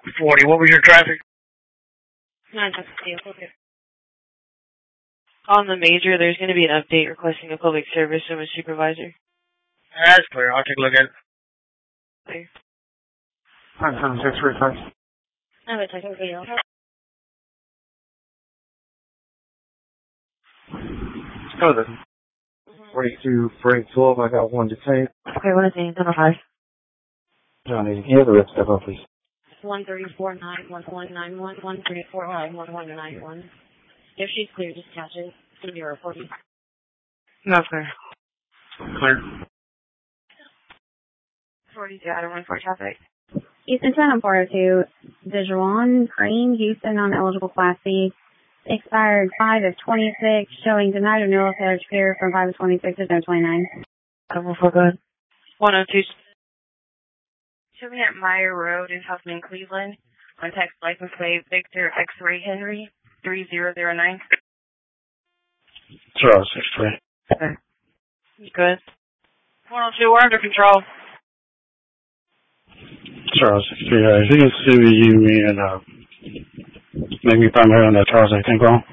40. What was your traffic? 9 okay. On the major, there's going to be an update requesting a public service from a supervisor. That's clear. I'll take a look at it. Clear. 976 reflex. I have a technical video. Go then. 42, break 12, I got one detained. Okay, what is the number 5? Johnny, can you have the rip step up, please? 134-9-1191, 134-9-1191. If she's clear, just catch it. It's going to be a reporting. No, clear. Clear. 40, I don't want for traffic. Eastern Channel 402, Dijon, Crane, Houston, non-eligible Class C. Expired 5 of 26, showing denied renewal failure to clear from 5 of 26 to 29. Double for good. 102. Show me at Meyer Road in Huffman, Cleveland. On text license plate Victor X-Ray Henry 3009. 063. Okay. Good. 102, we're under control. 063. If you can see you and make me find me on that Charles A. Tinkwell.